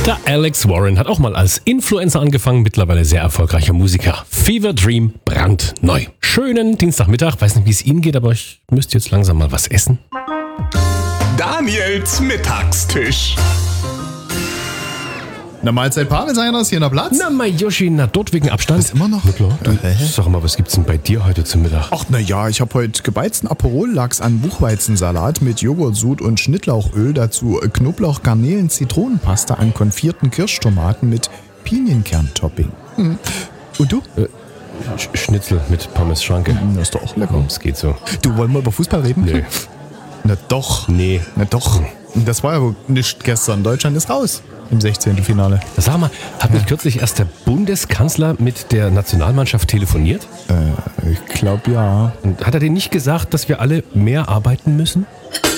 Der Alex Warren hat auch mal als Influencer angefangen, mittlerweile sehr erfolgreicher Musiker. Fever Dream brandneu. Schönen Dienstagmittag, weiß nicht, wie es Ihnen geht, aber ich müsste jetzt langsam mal was essen. Daniels Mittagstisch. Na, Mahlzeit Pavel, ist hier noch Platz? Na, mein Yoshi, na dort wegen Abstand. Ist immer noch? Na klar. Sag mal, was gibt's denn bei dir heute zum Mittag? Ach, na ja, ich habe heute gebeizten Aperol-Lachs an Buchweizensalat mit Joghurtsud und Schnittlauchöl, dazu Knoblauch, Garnelen, Zitronenpasta an konfierten Kirschtomaten mit Pinienkern-Topping. Und du? Schnitzel mit Pommes Schranke. Das ist doch auch lecker. Es geht so. Du, wollen wir über Fußball reden? Nö. Na doch. Nee. Na doch. Das war ja wohl nicht gestern. Deutschland ist raus im 16. Finale. Sag mal, hat nicht kürzlich erst der Bundeskanzler mit der Nationalmannschaft telefoniert? Ich glaube ja. Und hat er denen nicht gesagt, dass wir alle mehr arbeiten müssen?